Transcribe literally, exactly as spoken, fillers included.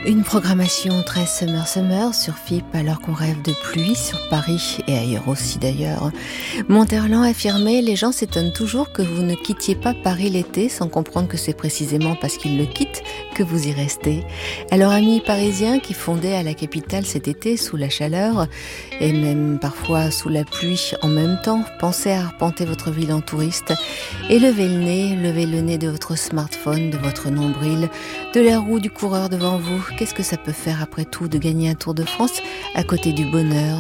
Une programmation très summer summer sur F I P alors qu'on rêve de pluie sur Paris et ailleurs aussi d'ailleurs. Monterland affirmait: les gens s'étonnent toujours que vous ne quittiez pas Paris l'été sans comprendre que c'est précisément parce qu'ils le quittent que vous y restez. Alors amis parisiens qui fondaient à la capitale cet été sous la chaleur et même parfois sous la pluie en même temps, pensez à arpenter votre ville en touriste et levez le nez, levez le nez de votre smartphone, de votre nombril, de la roue du coureur devant vous. Qu'est-ce que ça peut faire après tout de gagner un Tour de France à côté du bonheur,